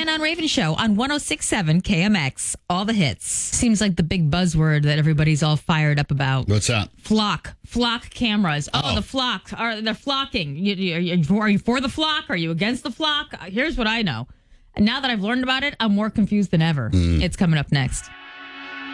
Shannon on Raven Show on 106.7 KMX. All the hits. Seems like the big buzzword that everybody's all fired up about. What's that? Flock cameras. Oh, the flock. They're flocking. Are you for the flock? Are you against the flock? Here's what I know. And now that I've learned about it, I'm more confused than ever. It's coming up next.